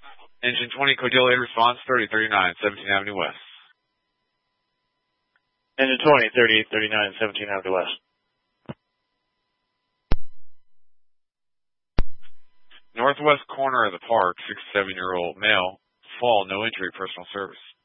Engine 20, Cordelia response 3039, 17th Avenue West. Engine 20, 3839, 17th Avenue West. Northwest corner of the park, 6 to 7-year-old male, fall, no injury, personal service.